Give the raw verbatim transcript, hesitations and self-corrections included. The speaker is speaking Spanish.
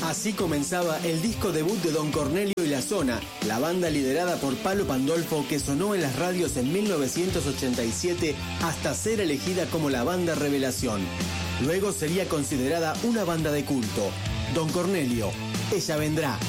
Así comenzaba el disco debut de Don Cornelio y La Zona, la banda liderada por Palo Pandolfo que sonó en las radios en mil novecientos ochenta y siete hasta ser elegida como la banda revelación. Luego sería considerada una banda de culto. Don Cornelio, ella vendrá.